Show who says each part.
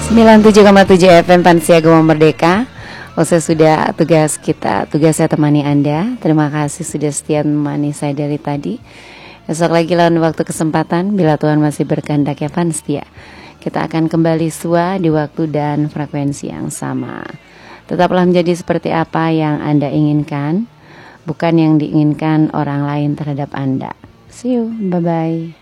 Speaker 1: 97,7 FM Pansia Gema Merdeka. Usai sudah tugas saya temani Anda. Terima kasih sudah setia menemani saya dari tadi. Esok lagi lain waktu kesempatan, bila Tuhan masih berkehendak ya Pansia, kita akan kembali sua di waktu dan frekuensi yang sama. Tetaplah menjadi seperti apa yang Anda inginkan, bukan yang diinginkan orang lain terhadap Anda. See you, bye-bye.